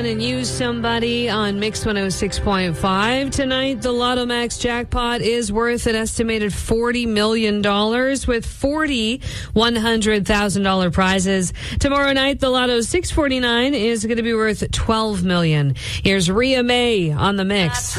And use somebody on Mix 106.5 tonight. The Lotto Max jackpot is worth an estimated $40 million with 40 $100,000 prizes. Tomorrow night, the Lotto 649 is going to be worth $12 million. Here's Rhea May on the Mix.